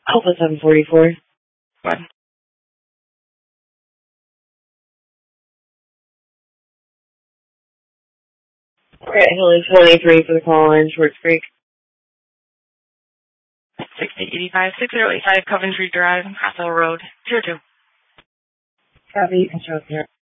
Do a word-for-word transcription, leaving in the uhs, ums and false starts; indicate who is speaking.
Speaker 1: Alpha seven forty-four.
Speaker 2: What?
Speaker 1: Okay, Hilly twenty-three for the call in Schwartz Creek.
Speaker 2: sixty eighty-five, six zero eight five Coventry Drive, Hassel Road, tier two.
Speaker 1: Copy, and show up here.